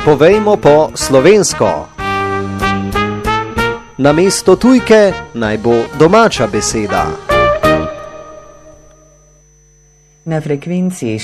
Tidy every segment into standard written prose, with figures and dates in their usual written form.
Povejmo po slovensko. Namesto tujke naj bo domača beseda. Na frekvenciji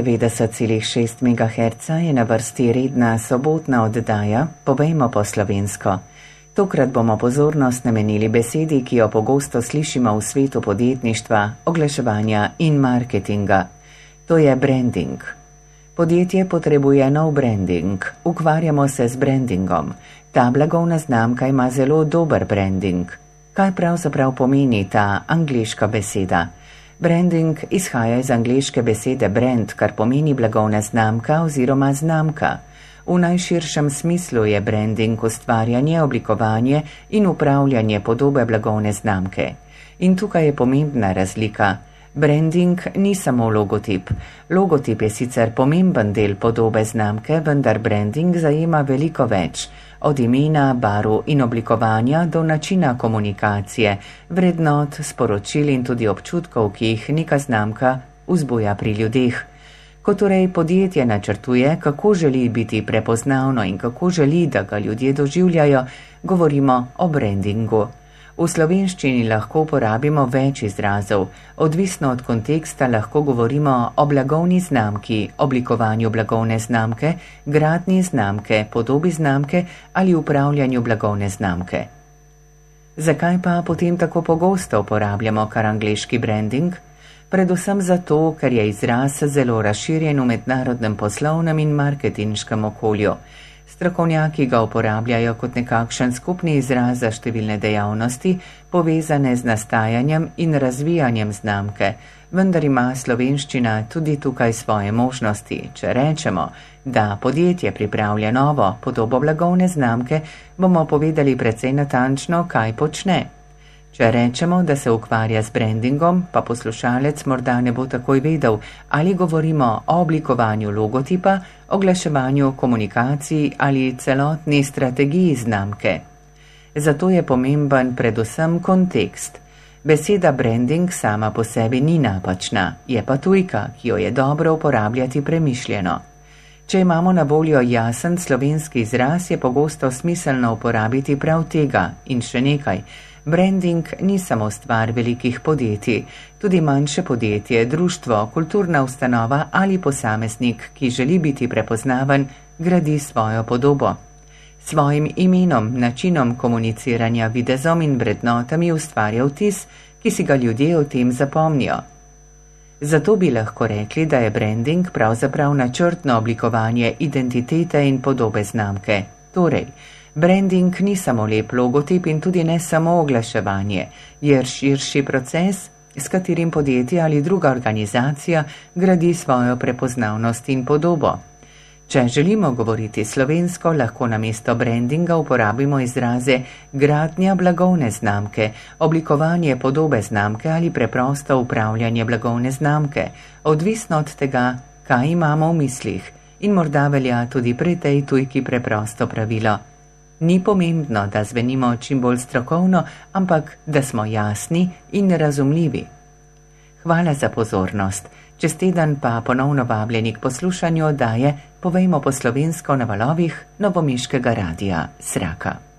94,6 MHz je na vrsti redna sobotna oddaja Povejmo po slovensko. Tokrat bomo pozornost namenili besedi, ki jo pogosto slišimo v svetu podjetništva, oglaševanja in marketinga. To je branding. Podjetje potrebuje nov branding. Ukvarjamo se z brandingom. Ta blagovna znamka ima zelo dober branding. Kaj pravzaprav pomeni ta angleška beseda? Branding izhaja iz angleške besede brand, kar pomeni blagovna znamka oziroma znamka. V najširšem smislu je branding ustvarjanje, oblikovanje in upravljanje podobe blagovne znamke. In tukaj je pomembna razlika. Branding ni samo logotip. Logotip je sicer pomemben del podobe znamke, vendar branding zajema veliko več. Od imena, barv in oblikovanja do načina komunikacije, vrednot, sporočil in tudi občutkov, ki jih neka znamka vzbuja pri ljudeh. Ko torej podjetje načrtuje, kako želi biti prepoznavno in kako želi, da ga ljudje doživljajo, govorimo o brandingu. V slovenščini lahko uporabimo več izrazov. Odvisno od konteksta lahko govorimo o blagovni znamki, oblikovanju blagovne znamke, gradnji znamke, podobi znamke ali upravljanju blagovne znamke. Zakaj pa potem tako pogosto uporabljamo kar angleški branding? Predvsem zato, ker je izraz zelo razširjen v mednarodnem poslovnem in marketinškem okolju. Strokovnjaki ga uporabljajo kot nekakšen skupni izraz za številne dejavnosti, povezane z nastajanjem in razvijanjem znamke, vendar ima slovenščina tudi tukaj svoje možnosti. Če rečemo, da podjetje pripravlja novo podobo blagovne znamke, bomo povedali precej natančno, kaj počne. Če rečemo, da se ukvarja z brandingom, pa poslušalec morda ne bo takoj vedel, ali govorimo o oblikovanju logotipa, oglaševanju, komunikaciji ali celotni strategiji znamke. Zato je pomemben predvsem kontekst. Beseda branding sama po sebi ni napačna, je pa tujka, ki jo je dobro uporabljati premišljeno. Če imamo na voljo jasen slovenski izraz, je pogosto smiselno uporabiti prav tega in še nekaj. Branding ni samo stvar velikih podjetij, tudi manjše podjetje, društvo, kulturna ustanova ali posameznik, ki želi biti prepoznaven, gradi svojo podobo. Svojim imenom, načinom komuniciranja, videzom in vrednotami ustvarja vtis, ki si ga ljudje o tem zapomnijo. Zato bi lahko rekli, da je branding pravzaprav načrtno oblikovanje identitete in podobe znamke. Torej, branding ni samo lep logotip in tudi ne samo oglaševanje, je širši proces, s katerim podjetje ali druga organizacija gradi svojo prepoznavnost in podobo. Če želimo govoriti slovensko, lahko namesto brandinga uporabimo izraze gradnja blagovne znamke, oblikovanje podobe znamke ali preprosto upravljanje blagovne znamke, odvisno od tega, kaj imamo v mislih. In morda velja tudi pri tej tujki preprosto pravilo. Ni pomembno, da zvenimo čim bolj strokovno, ampak da smo jasni in razumljivi. Hvala za pozornost. Čez teden pa ponovno vabljeni k poslušanju oddaje Povejmo po slovensko na valovih novomeškega radia Sraka.